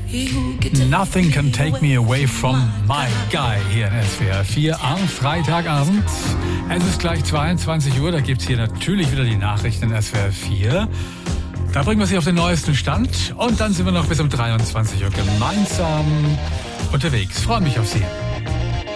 Nothing can take me away from my guy hier in SWR 4 am Freitagabend. Es ist gleich 22 Uhr, da gibt es hier natürlich wieder die Nachrichten in SWR 4. Da bringen wir Sie auf den neuesten Stand und dann sind wir noch bis um 23 Uhr gemeinsam unterwegs. Freue mich auf Sie.